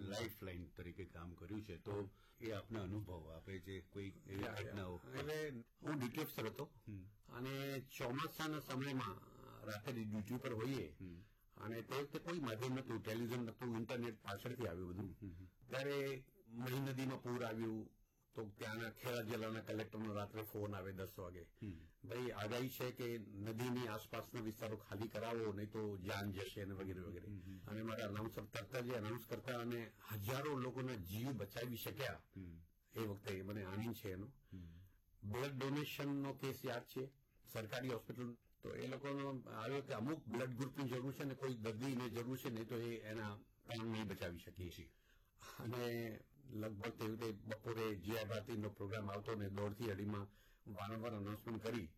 Life line તરીકે કામ કર્યું છે, તો એ આપના અનુભવ આપે છે કોઈ એવી ઘટનાઓ? એટલે હું ડ્યુટી ઓફિસર હતો અને ચોમાસાના સમયમાં રાત્રે ડ્યુટી પર હોઈએ અને તે વખતે કોઈ માધ્યમ નતું, ટેલિવિઝન નતું, ઇન્ટરનેટ પાછળથી આવ્યું બધું. ત્યારે મહી નદીમાં પૂર આવ્યું તો ત્યાંના ખેડા જિલ્લાના કલેક્ટરનો રાત્રે ફોન આવે 10 વાગે, ભાઈ આગાહી છે કે નદીની આસપાસના વિસ્તારો ખાલી કરાવો નહીં તો જાન જશે અને વગેરે વગેરે. અને મારા અનાઉન્સર તરત જ એનાઉન્સ કરતા અને હજારો લોકોના જીવ બચાવી શક્યા. એ વખતે મને આનંદ છે એનો. બ્લડ ડોનેશનનો કેસ યાદ છે, સરકારી હોસ્પિટલ. તો એ લોકોનો આવ્યો કે અમુક બ્લડ ગ્રુપની જરૂર છે ને કોઈ દર્દીને જરૂર છે, નહીં તો એ એના પ્રાણ નહીં બચાવી શકીએ છીએ. અને લગભગ તે રીતે બપોરે જીઆર ભારતીનો પ્રોગ્રામ આવતો ને 1:30 થી 2:30 વારંવાર અનાઉન્સમેન્ટ કરી.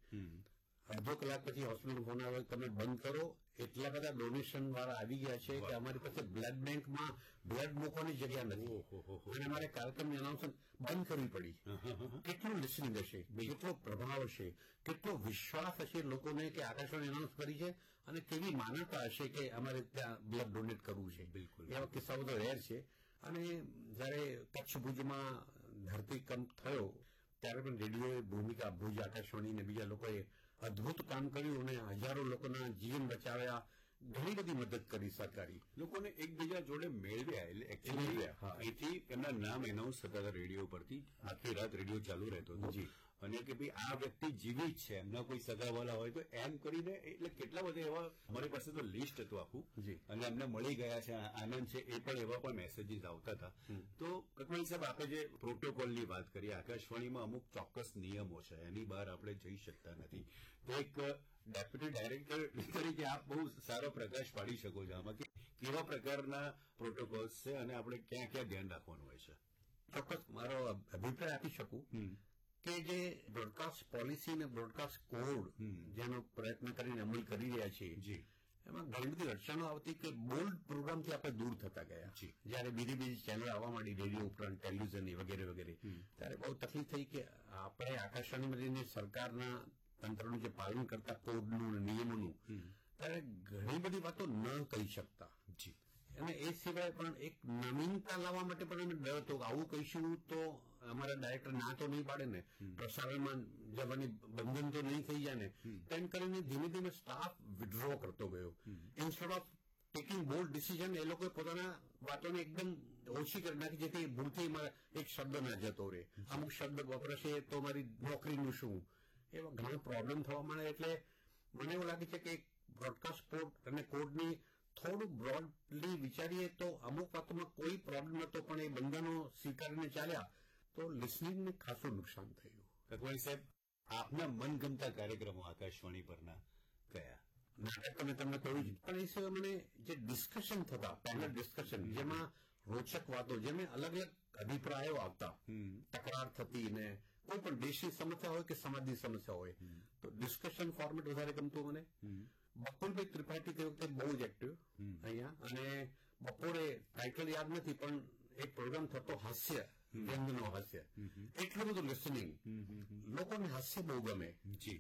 અડધો કલાક પછી હોસ્પિટલ ફોન આવ્યો, તમે બંધ કરો, એટલા બધા ડોનેશન વાળા આવી ગયા છે કે અમારી પાસે બ્લડ બેંકમાં બ્લડ મૂકવાની જગ્યા નથી. અને અમારે કાર્યક્રમની અનાઉન્સમેન્ટ બંધ કરવી પડી. કેટલું લિસનિંગ હશે, કેટલો પ્રભાવ હશે, કેટલો વિશ્વાસ હશે લોકોને કે આકાશવાણી એનાઉન્સ કરી છે અને કેવી માન્યતા હશે કે અમારે ત્યાં બ્લડ ડોનેટ કરવું છે. બિલકુલ એવા કિસ્સાઓ તો રેર છે. અને જયારે કચ્છ ભુજમાં ધરતીકંપ થયો ત્યારે પણ રેડિયોએ ભૂમિકા, ભુજ આકાશવાણી અને બીજા લોકોએ અદભુત કામ કર્યું અને હજારો લોકોના જીવન બચાવ્યા. ઘણી બધી મદદ કરી સરકારી લોકોને એકબીજા જોડે મેળવ્યા. એટલે એકચ્યુઅલી અહીંથી એમના નામ એનાઉન્સ થતા હતા રેડિયો પરથી, આખી રાત રેડિયો ચાલુ રહેતો હતો. અને કે ભાઈ આ વ્યક્તિ જીવિત છે, એમના કોઈ સગાવાલા હોય તો એમ કરીને, એટલે કેટલા બધા એવા અમારી પાસે તો લિસ્ટ હતું આખું, અને એમને મળી ગયા છે, આનંદ છે, એ પણ એવા પણ મેસેજીસ આવતા હતા. તો કકવાણી સાહેબ, આપણે જે પ્રોટોકોલની વાત કરીએ, આકાશવાણીમાં અમુક ચોક્કસ નિયમો છે, એની બહાર આપણે જઈ શકતા નથી. તો એક ડેપ્યુટી ડાયરેક્ટર તરીકે આપ બહુ સારો પ્રકાશ પાડી શકો છો આમાં, કે કેવા પ્રકારના પ્રોટોકોલ્સ છે અને આપણે ક્યાં ક્યાં ધ્યાન રાખવાનું હોય છે? ચોક્કસ મારો અભિપ્રાય આપી શકું કે જે બ્રોડકાસ્ટ પોલિસી અને બ્રોડકાસ્ટ કોડ જેનો પ્રયત્ન કરીને અમલ કરી રહ્યા છીએ, એમાં ઘણી બધી અડચણો આવતી કે બોલ્ડ પ્રોગ્રામથી આપણે દૂર થતા ગયા. જયારે બીજી ચેનલ આવવા માંડી, રેડિયો ઉપરાંત ટેલિવિઝનની વગેરે વગેરે, ત્યારે બહુ તકલીફ થઈ કે આપણે આકાશવાણીમાં રહીને સરકારના તંત્રનું જે પાલન કરતા કોડનું અને નિયમોનું, ત્યારે ઘણી બધી વાતો ન કહી શકતા. અને એ સિવાય પણ એક નવીનતા લાવવા માટે પણ અમે ડર હતો કે આવું કહીશું તો અમારા ડાયરેક્ટર ના તો નહીં પાડે ને, પ્રસારણમાં જવાની બંધન તો નહીં થઈ જાય ને. તેમ કરીને ધીમે ધીમે સ્ટાફ વિડ્રો કરતો ગયો. Instead of taking bold decision, એ લોકોએ પોતાના વાતોને એકદમ ઓછી કરી નાખી, જેથી ભૂલથી મારા એક શબ્દ ના જતો રહે. અમુક શબ્દ વપરાશે તો મારી નોકરીનું શું, એવા ઘણા પ્રોબ્લેમ થવા માંડે. એટલે મને એવું લાગે છે કે બ્રોડકાસ્ટ કોડ અને કોડની થોડું બ્રોડલી વિચારીએ તો અમુક વાતોમાં કોઈ પ્રોબ્લેમ નતો, પણ એ બંધનો સ્વીકારીને ચાલ્યા તો લિસનિંગને ખાસું નુકસાન થયું. કકવાણી સાહેબ, આપના મનગમતા કાર્યક્રમો આકાશવાણી પરના કયા? નાટક તમે તમને કહ્યું જ, પણ એ સિવાય મને જે ડિસ્કશન થતા, પેનલ ડિસ્કશન, જેમાં રોચક વાતો, જેમાં અલગ અલગ અભિપ્રાયો આવતા, તકરાર થતી, ને કોઈ પણ દેશની સમસ્યા હોય કે સમાજની સમસ્યા હોય, તો ડિસ્કશન ફોર્મેટ વધારે ગમતું મને. બકુલભાઈ ત્રિપાઠી તે વખતે બહુ જ એક્ટિવ અહીંયા, અને બપોરે ટાઇટલ યાદ નથી પણ એક પ્રોગ્રામ થતો હાસ્ય, વ્યંગનો હાસ્ય, એટલું બધું લિસનિંગ, લોકોને હાસ્ય બહુ ગમે.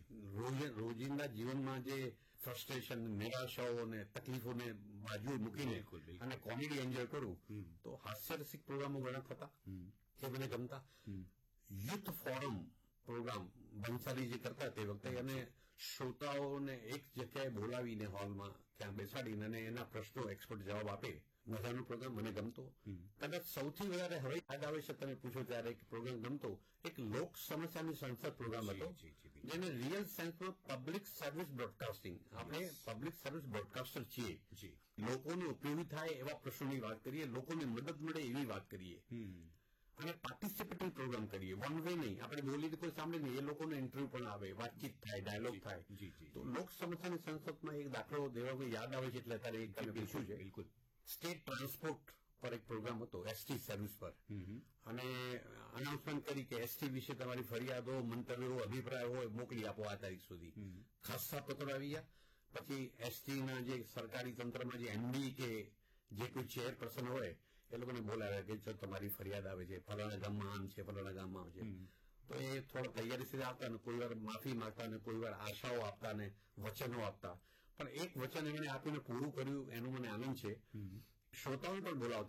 રોજિંદા જીવનમાં જે ફ્રસ્ટ્રેશન, નિરાશાઓ અને તકલીફોને બાજુ મૂકીને અને કોમેડી એન્જોય કરું, તો હાસ્યરસિક પ્રોગ્રામો ઘણા થતા, એ મને ગમતા. યુથ ફોરમ પ્રોગ્રામ બંસારી જે કરતા તે વખતે, અને શ્રોતાઓને એક જગ્યાએ બોલાવીને હોલમાં ત્યાં બેસાડીને અને એના પ્રશ્નો એક્સપર્ટ જવાબ આપે, મજાનો પ્રોગ્રામ મને ગમતો. કદાચ સૌથી વધારે હવે યાદ આવે છે, તમે પૂછો ત્યારે એક પ્રોગ્રામ ગમતો, એક લોક સમસ્યાની સંસદ પ્રોગ્રામ હતો, જેને રિયલ સેન્સમાં પબ્લિક સર્વિસ બ્રોડકાસ્ટિંગ. આપણે પબ્લિક સર્વિસ બ્રોડકાસ્ટર છીએ, લોકોને ઉપયોગી થાય એવા પ્રશ્નોની વાત કરીએ, લોકોને મદદ મળે એવી વાત કરીએ, અને પાર્ટિસિપેટરી પ્રોગ્રામ કરીએ. વન વે નહીં, આપણે બોલીને કોઈ સાંભળે નહીં, એ લોકોનો ઇન્ટરવ્યુ પણ આવે, વાતચીત થાય, ડાયલોગ થાય. તો લોક સમસ્યાની સંસદમાં એક દાખલો દેવા યાદ આવે છે, એટલે અત્યારે એક તમે પૂછ્યું છે. બિલકુલ. સ્ટેટ ટ્રાન્સપોર્ટ પર એક પ્રોગ્રામ હતો, એસટી સર્વિસ પર, અને અનાઉન્સમેન્ટ કરી કે એસટી વિશે તમારી ફરિયાદો, મંતવ્યો, અભિપ્રાય હોય મોકલી આપો આ તારીખ સુધી. ખાસા પત્રો આવી ગયા. પછી એસટીના જે સરકારી તંત્રમાં જે એમડી કે જે કોઈ ચેરપર્સન હોય, એ લોકોને બોલાવ્યા કે જો તમારી ફરિયાદ આવે છે, ફલાણા ગામમાં આમ છે, ફલાણા ગામમાં આમ છે. તો એ થોડા તૈયારી સાથે આવતા, ને કોઈ વાર માફી માંગતા, ને કોઈ વાર આશાઓ આપતા, ને વચનો આપતા. પણ એક વચન એમણે આપીને પૂરું કર્યું, એનું મને આનંદ છે. શ્રોતાઓને પણ બોલાવતા.